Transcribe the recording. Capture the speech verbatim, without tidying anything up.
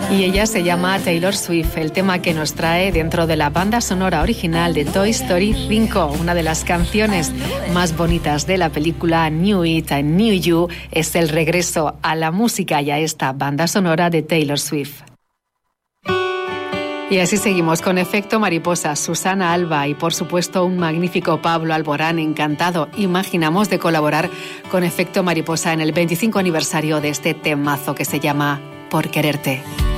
Y ella se llama Taylor Swift, el tema que nos trae dentro de la banda sonora original de Toy Story cinco. Una de las canciones más bonitas de la película New It and New You es el regreso a la música y a esta banda sonora de Taylor Swift. Y así seguimos con Efecto Mariposa, Susana Alba y por supuesto un magnífico Pablo Alborán. Encantado, imaginamos, de colaborar con Efecto Mariposa en el veinticinco aniversario de este temazo que se llama Por Quererte.